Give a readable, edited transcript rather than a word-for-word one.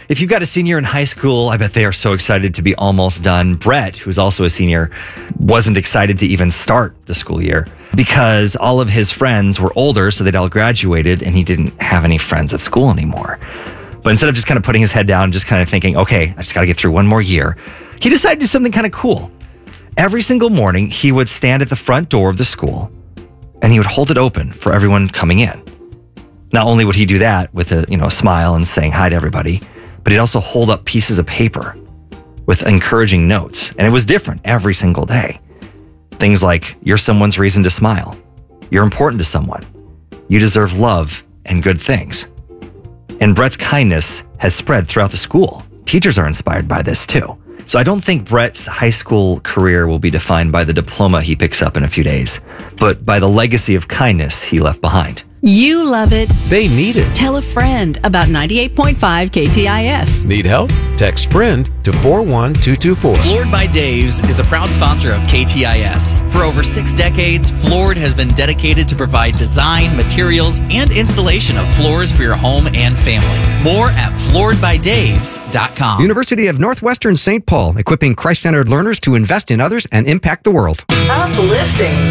if you've got a senior in high school, I bet they are so excited to be almost done. Brett, who's also a senior, wasn't excited to even start the school year because all of his friends were older, so they'd all graduated, and he didn't have any friends at school anymore. But instead of just kind of putting his head down, just kind of thinking, okay, I just got to get through one more year, he decided to do something kind of cool. Every single morning, he would stand at the front door of the school, and he would hold it open for everyone coming in. Not only would he do that with a smile and saying hi to everybody, but he'd also hold up pieces of paper with encouraging notes. And it was different every single day. Things like, you're someone's reason to smile. You're important to someone. You deserve love and good things. And Brett's kindness has spread throughout the school. Teachers are inspired by this too. So I don't think Brett's high school career will be defined by the diploma he picks up in a few days, but by the legacy of kindness he left behind. You love it. They need it. Tell a friend about 98.5 KTIS. Need help? Text FRIEND to 41224. Floored by Dave's is a proud sponsor of KTIS. For over 6 decades, Floored has been dedicated to provide design, materials, and installation of floors for your home and family. More at flooredbydaves.com. University of Northwestern St. Paul, equipping Christ-centered learners to invest in others and impact the world. Uplifting.